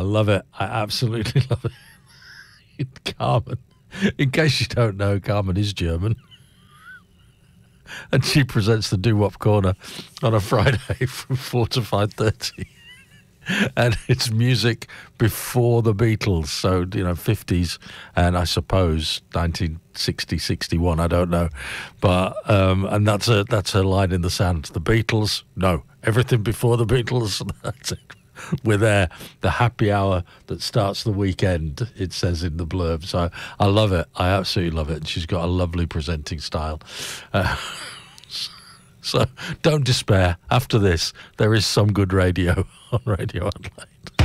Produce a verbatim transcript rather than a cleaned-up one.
love it. I absolutely love it. Carmen, in case you don't know, Carmen is German. And she presents the Doo-Wop Corner on a Friday from four to five thirty. And it's music before the Beatles, so, you know, fifties and I suppose nineteen sixty, sixty-one, I don't know. But, um, and that's a, that's her line in the sand. The Beatles, no. Everything before the Beatles, that's it. We're there, the happy hour that starts the weekend, it says in the blurb. So I love it. I absolutely love it. And she's got a lovely presenting style. Uh, so don't despair. After this, there is some good radio on Radio Adelaide.